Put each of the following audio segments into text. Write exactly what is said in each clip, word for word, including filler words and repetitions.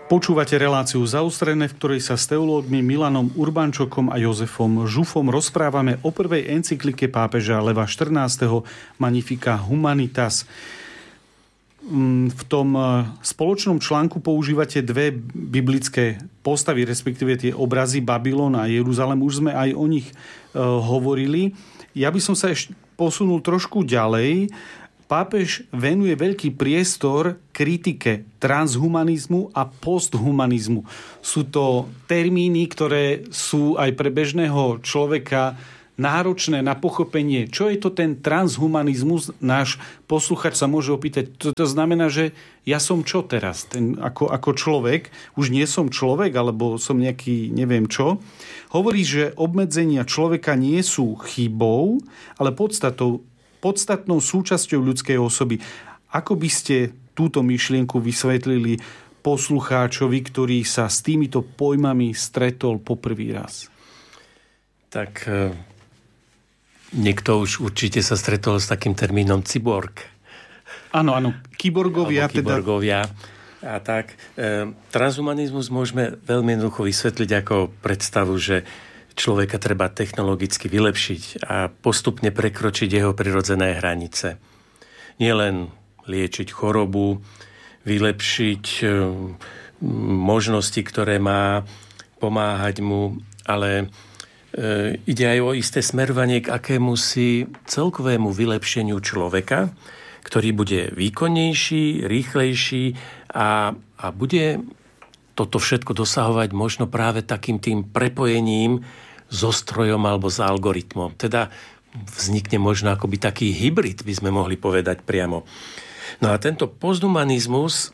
Počúvate reláciu Zaostrené, v ktorej sa s teológmi Milanom Urbančokom a Jozefom Žufom rozprávame o prvej encyklike pápeža Leva štrnásteho Magnificat Humanitas. V tom spoločnom článku používate dve biblické postavy, respektíve tie obrazy Babylon a Jeruzalém. Už sme aj o nich hovorili. Ja by som sa ešte posunul trošku ďalej. Pápež venuje veľký priestor kritike transhumanizmu a posthumanizmu. Sú to termíny, ktoré sú aj pre bežného človeka náročné na pochopenie. Čo je to ten transhumanizmus? Náš posluchač sa môže opýtať, to, to znamená, že ja som čo teraz? Ten, ako, ako človek, už nie som človek, alebo som nejaký neviem čo. Hovorí, že obmedzenia človeka nie sú chybou, ale podstatou podstatnou súčasťou ľudskej osoby. Ako by ste túto myšlienku vysvetlili poslucháčovi, ktorý sa s týmito pojmami stretol poprvý raz? Tak niekto už určite sa stretol s takým termínom cyborg. Áno, áno, kyborgovia. Kyborgovia. Teda... A tak, e, transhumanizmus môžeme veľmi jednoducho vysvetliť ako predstavu, že človeka treba technologicky vylepšiť a postupne prekročiť jeho prirodzené hranice. Nielen liečiť chorobu, vylepšiť možnosti, ktoré má, pomáhať mu, ale ide aj o isté smerovanie k akémusi celkovému vylepšeniu človeka, ktorý bude výkonnejší, rýchlejší a, a bude toto všetko dosahovať možno práve takým tým prepojením so strojom alebo s algoritmom. Teda vznikne možno akoby taký hybrid, by sme mohli povedať priamo. No a tento posthumanizmus,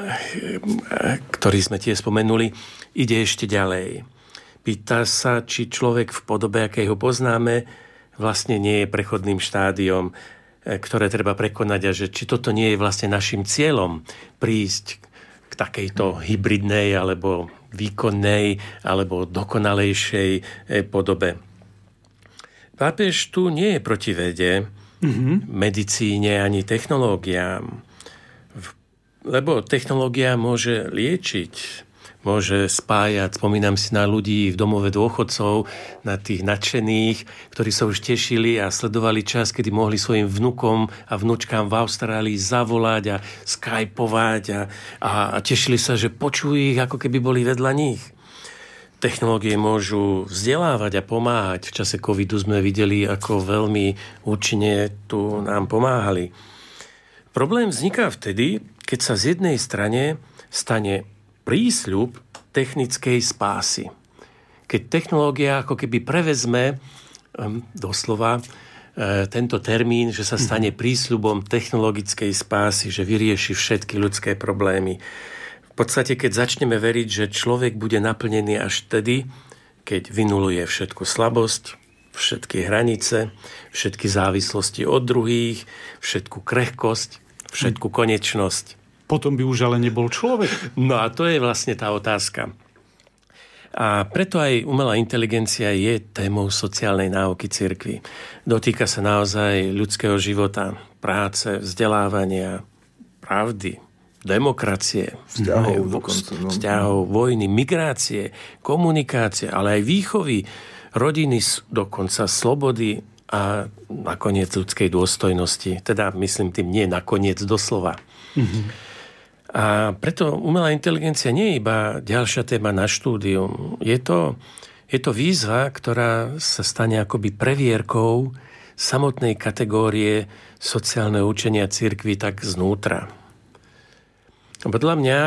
ktorý sme tiež spomenuli, ide ešte ďalej. Pýta sa, či človek v podobe, akej ho poznáme, vlastne nie je prechodným štádiom, ktoré treba prekonať a že či toto nie je vlastne našim cieľom prísť k takejto hybridnej alebo výkonnej alebo dokonalejšej podobe. Pápež tu nie je proti vede, mm-hmm. medicíne ani technológiám, lebo technológia môže liečiť, môže spájať. Spomínam si na ľudí v domove dôchodcov, na tých nadšených, ktorí sa už tešili a sledovali čas, kedy mohli svojim vnukom a vnučkám v Austrálii zavolať a skypovať a, a, a tešili sa, že počujú ich, ako keby boli vedľa nich. Technológie môžu vzdelávať a pomáhať. V čase covidu sme videli, ako veľmi účinne tu nám pomáhali. Problém vzniká vtedy, keď sa z jednej strane stane prísľub technickej spásy. Keď technológia ako keby prevezme um, doslova uh, tento termín, že sa stane prísľubom technologickej spásy, že vyrieši všetky ľudské problémy. V podstate, keď začneme veriť, že človek bude naplnený až vtedy, keď vynuluje všetku slabosť, všetky hranice, všetky závislosti od druhých, všetku krehkosť, všetku konečnosť. Potom by už ale nebol človek. No a to je vlastne tá otázka. A preto aj umelá inteligencia je témou sociálnej náuky cirkvi. Dotýka sa naozaj ľudského života, práce, vzdelávania, pravdy, demokracie, vzťahov, dokonca, no. vzťahov, vojny, migrácie, komunikácie, ale aj výchovy, rodiny, dokonca slobody a nakoniec ľudskej dôstojnosti. Teda myslím tým nie nakoniec doslova. Mhm. A preto umelá inteligencia nie je iba ďalšia téma na štúdium. Je to, je to výzva, ktorá sa stane akoby previerkou samotnej kategórie sociálneho učenia cirkvi tak znútra. Podľa mňa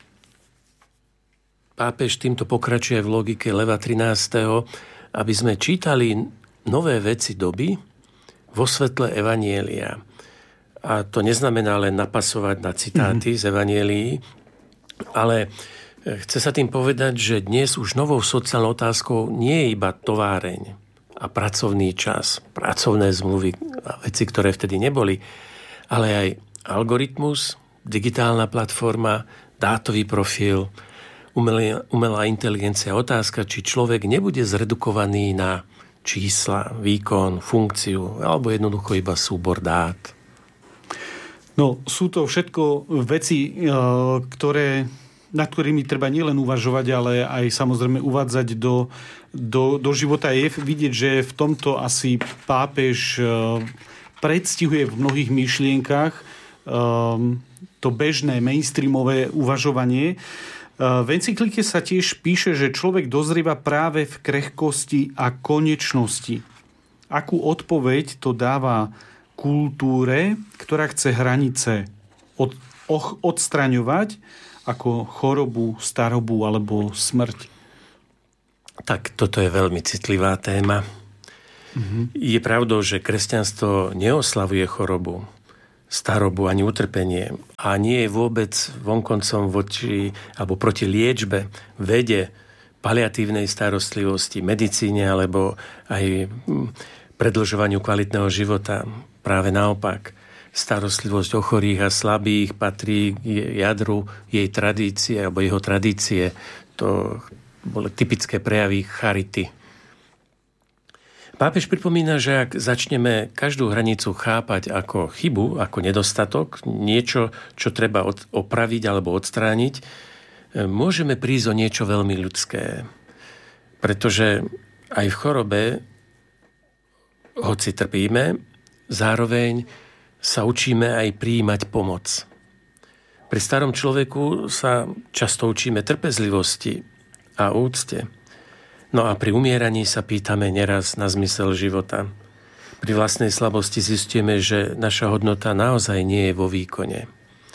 pápež týmto pokračuje v logike Leva trinásteho, aby sme čítali nové veci doby vo svetle evanjelia. A to neznamená len napasovať na citáty mm-hmm. z Evangelií, ale chce sa tým povedať, že dnes už novou sociálnou otázkou nie je iba továreň a pracovný čas, pracovné zmluvy a veci, ktoré vtedy neboli, ale aj algoritmus, digitálna platforma, dátový profil, umelá, umelá inteligencia. Otázka, či človek nebude zredukovaný na čísla, výkon, funkciu alebo jednoducho iba súbor dát. No, sú to všetko veci, ktoré nad ktorými treba nielen uvažovať, ale aj samozrejme uvádzať do, do, do života. Je vidieť, že v tomto asi pápež predstihuje v mnohých myšlienkach to bežné mainstreamové uvažovanie. V encyklike sa tiež píše, že človek dozrieva práve v krehkosti a konečnosti. Akú odpoveď to dáva kultúre, ktorá chce hranice od, och, odstraňovať ako chorobu, starobu alebo smrť? Tak toto je veľmi citlivá téma. Mm-hmm. Je pravdou, že kresťanstvo neoslavuje chorobu, starobu ani utrpenie a nie je vôbec vonkoncom voči alebo proti liečbe, vede, paliatívnej starostlivosti, medicíne alebo aj predĺžovaniu kvalitného života. Práve naopak, starostlivosť o chorých a slabých patrí k jadru jej tradície alebo jeho tradície. To boli typické prejavy charity. Pápež pripomína, že ak začneme každú hranicu chápať ako chybu, ako nedostatok, niečo, čo treba opraviť alebo odstrániť, môžeme prísť o niečo veľmi ľudské. Pretože aj v chorobe, hoci trpíme, zároveň sa učíme aj prijímať pomoc. Pri starom človeku sa často učíme trpezlivosti a úcte. No a pri umieraní sa pýtame neraz na zmysel života. Pri vlastnej slabosti zistíme, že naša hodnota naozaj nie je vo výkone.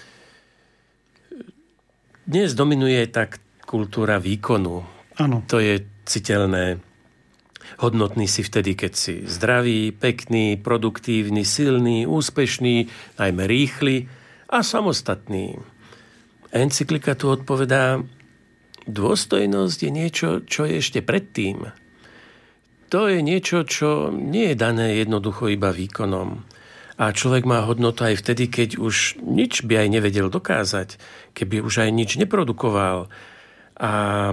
Dnes dominuje tak kultúra výkonu. Áno. To je citeľné. Hodnotný si vtedy, keď si zdravý, pekný, produktívny, silný, úspešný, najmä rýchly a samostatný. Encyklika tu odpovedá: dôstojnosť je niečo, čo je ešte predtým. To je niečo, čo nie je dané jednoducho iba výkonom. A človek má hodnotu aj vtedy, keď už nič by aj nevedel dokázať, keby už aj nič neprodukoval. A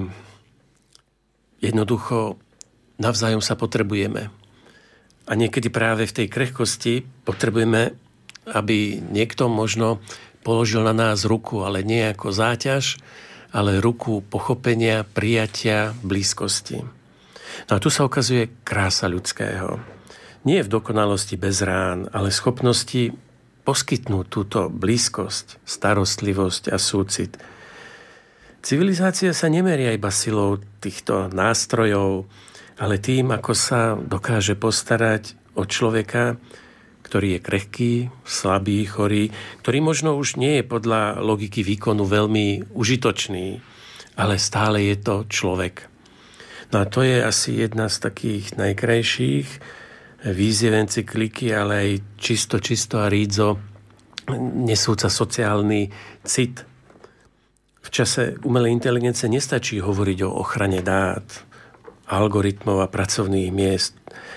jednoducho navzájom sa potrebujeme. A niekedy práve v tej krehkosti potrebujeme, aby niekto možno položil na nás ruku, ale nie ako záťaž, ale ruku pochopenia, prijatia, blízkosti. No a tu sa ukazuje krása ľudského. Nie v dokonalosti bez rán, ale schopnosti poskytnúť túto blízkosť, starostlivosť a súcit. Civilizácia sa nemeria iba silou týchto nástrojov, ale tým, ako sa dokáže postarať o človeka, ktorý je krehký, slabý, chorý, ktorý možno už nie je podľa logiky výkonu veľmi užitočný, ale stále je to človek. No a to je asi jedna z takých najkrajších víziev encykliky, ale aj čisto, čisto a rídzo nesúca sociálny cit. V čase umelej inteligencie nestačí hovoriť o ochrane dát, algoritmov a pracovných miest.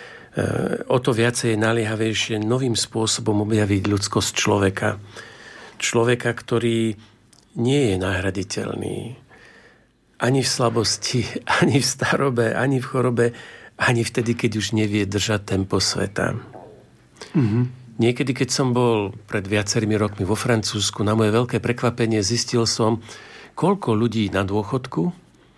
O to viacej je naliehavejšie novým spôsobom objaviť ľudskosť človeka. Človeka, ktorý nie je nahraditeľný. Ani v slabosti, ani v starobe, ani v chorobe, ani vtedy, keď už nevie držať tempo sveta. Mm-hmm. Niekedy, keď som bol pred viacerými rokmi vo Francúzsku, na moje veľké prekvapenie zistil som, koľko ľudí na dôchodku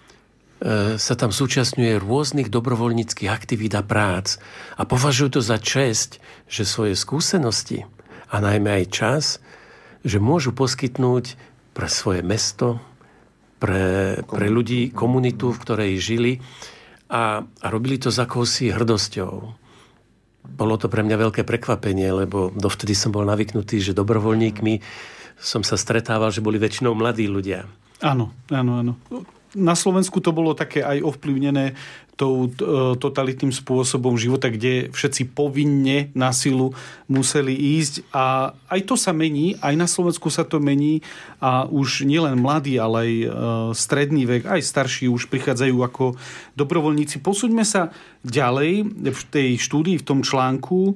sa tam súčasňuje rôznych dobrovoľníckych aktivít a prác a považujú to za česť, že svoje skúsenosti a najmä aj čas, že môžu poskytnúť pre svoje mesto, pre, pre ľudí, komunitu, v ktorej žili a, a robili to s akousi hrdosťou. Bolo to pre mňa veľké prekvapenie, lebo dovtedy som bol navyknutý, že dobrovoľníkmi som sa stretával, že boli väčšinou mladí ľudia. Áno, áno, áno. Na Slovensku to bolo také aj ovplyvnené tou totalitným spôsobom života, kde všetci povinne na silu museli ísť. A aj to sa mení, aj na Slovensku sa to mení a už nielen mladí, ale aj stredný vek, aj starší už prichádzajú ako dobrovoľníci. Posúďme sa ďalej v tej štúdii, v tom článku,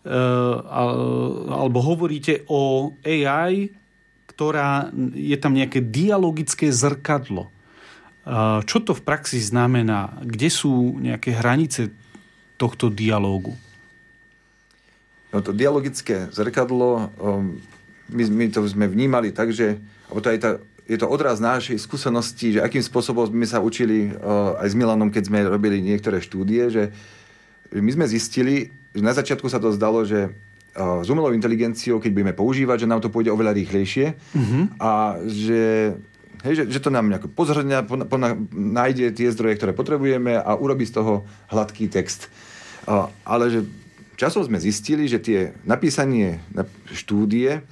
alebo hovoríte o á í, ktorá je tam nejaké dialogické zrkadlo. Čo to v praxi znamená? Kde sú nejaké hranice tohto dialógu? No to dialogické zrkadlo, my, my to sme vnímali tak, že alebo to aj tá je to odraz našej skúsenosti, že akým spôsobom sme sa učili uh, aj s Milanom, keď sme robili niektoré štúdie, že my sme zistili, že na začiatku sa to zdalo, že uh, s umelou inteligenciou, keď budeme používať, že nám to pôjde oveľa rýchlejšie mm-hmm. a že, hej, že, že to nám nejako pozhrňa, pona, pona, nájde tie zdroje, ktoré potrebujeme a urobí z toho hladký text. Uh, ale že časom sme zistili, že tie napísanie štúdie,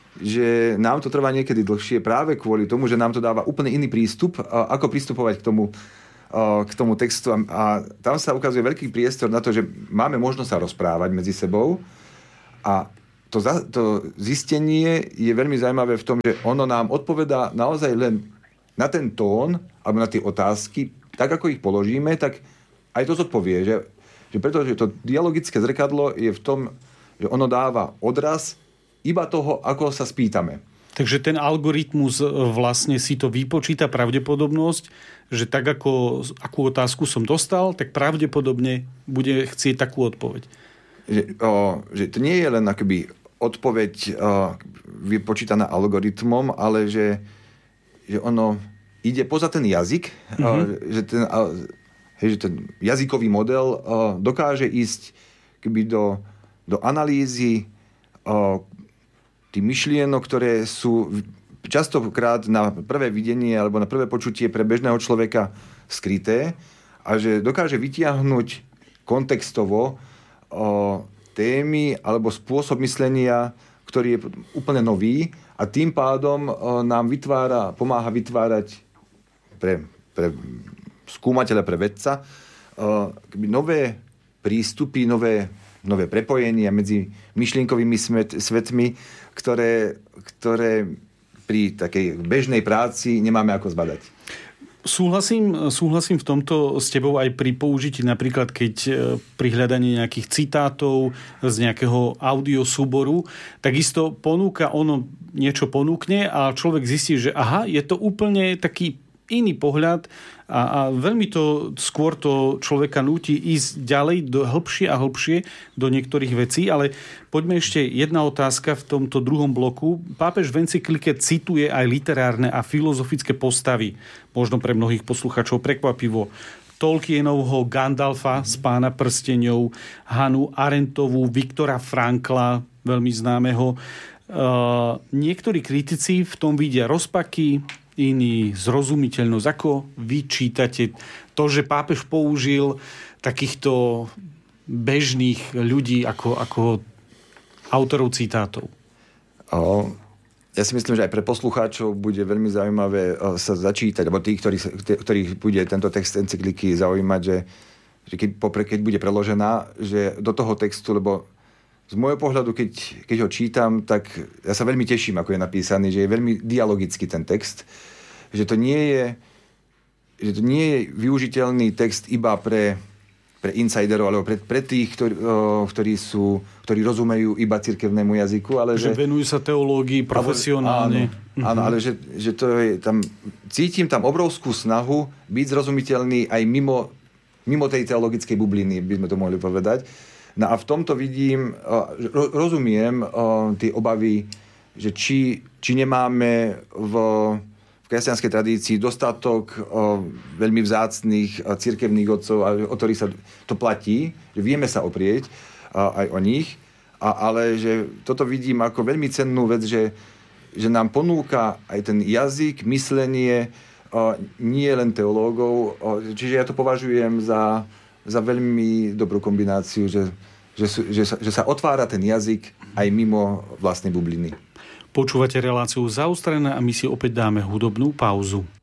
že nám to trvá niekedy dlhšie práve kvôli tomu, že nám to dáva úplne iný prístup, ako pristupovať k tomu, k tomu textu. A tam sa ukazuje veľký priestor na to, že máme možnosť sa rozprávať medzi sebou. A to, to zistenie je veľmi zaujímavé v tom, že ono nám odpovedá naozaj len na ten tón, alebo na tie otázky, tak ako ich položíme, tak aj to zodpovie. Že, že pretože to dialogické zrkadlo je v tom, že ono dáva odraz iba toho, ako sa spýtame. Takže ten algoritmus vlastne si to vypočíta pravdepodobnosť, že tak ako akú otázku som dostal, tak pravdepodobne bude chcieť takú odpoveď. Že, o, že to nie je len akoby odpoveď o, vypočítaná algoritmom, ale že, že ono ide poza ten jazyk, mm-hmm. o, že, ten, o, hej, že ten jazykový model o, dokáže ísť keby do, do analýzy o, tých myšlienok, ktoré sú častokrát na prvé videnie alebo na prvé počutie pre bežného človeka skryté a že dokáže vytiahnuť kontextovo o, témy alebo spôsob myslenia, ktorý je úplne nový a tým pádom o, nám vytvára, pomáha vytvárať pre, pre skúmateľa, pre vedca o, nové prístupy, nové, nové prepojenia medzi myšlienkovými smet, svetmi, Ktoré, ktoré pri takej bežnej práci nemáme ako zbadať. Súhlasím, súhlasím v tomto s tebou aj pri použití napríklad, keď pri hľadaní nejakých citátov z nejakého audiosúboru, takisto ponúka, ono niečo ponúkne a človek zistí, že aha, je to úplne taký iný pohľad a, a veľmi to skôr to človeka núti ísť ďalej, do, hĺbšie a hĺbšie do niektorých vecí, ale poďme ešte jedna otázka v tomto druhom bloku. Pápež v encyklike cituje aj literárne a filozofické postavy, možno pre mnohých posluchačov prekvapivo. Tolkienovho Gandalfa z Pána prsteňov, Hannah Arendtovú, Viktora Frankla, veľmi známeho. Uh, niektorí kritici v tom vidia rozpaky, iný zrozumiteľnosť. Ako vy čítate to, že pápež použil takýchto bežných ľudí ako, ako autorov citátov? O, ja si myslím, že aj pre poslucháčov bude veľmi zaujímavé sa začítať, alebo tí, ktorí, ktorých bude tento text encykliky zaujímať, že, že keď, keď bude preložená, že do toho textu, lebo z môjho pohľadu, keď, keď ho čítam, tak ja sa veľmi teším, ako je napísaný, že je veľmi dialogický ten text, že to nie je, že to nie je využiteľný text iba pre, pre insiderov, alebo pre, pre tých, ktorí, ktorí, sú, ktorí rozumejú iba cirkevnému jazyku. Ale že, že venujú sa teológii profesionálne. Áno, áno, ale že, že to je tam, cítim tam obrovskú snahu byť zrozumiteľný aj mimo, mimo tej teologickej bubliny, by sme to mohli povedať. No a v tomto vidím, rozumiem tie obavy, že či, či nemáme v, v kresťanskej tradícii dostatok veľmi vzácnych cirkevných otcov, o ktorých sa to platí, že vieme sa oprieť aj o nich, a, ale že toto vidím ako veľmi cennú vec, že, že nám ponúka aj ten jazyk, myslenie, nie len teológov, čiže ja to považujem za za veľmi dobrú kombináciu, že, že, že, sa, že sa otvára ten jazyk aj mimo vlastnej bubliny. Počúvate reláciu Zaostrené a my si opäť dáme hudobnú pauzu.